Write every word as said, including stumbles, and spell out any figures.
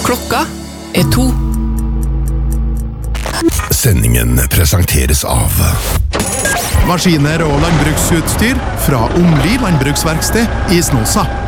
Klokka er to. Sendingen presenteres av maskiner og landbruksutstyr fra Omli landbruksverksted i Snåsa.